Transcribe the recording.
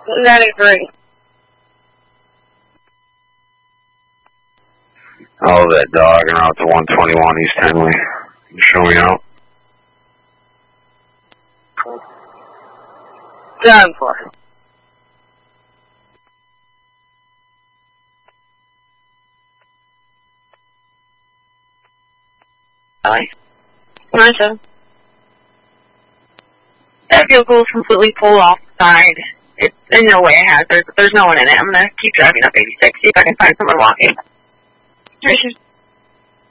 93. Oh, that dog and out to 121 East Henley. Show me out. 7-4. Alright. 9-7. That vehicle is completely pulled off the side. It's in no way a hazard. There's no one in it. I'm gonna keep driving up 86, see if I can find someone walking. 3-6.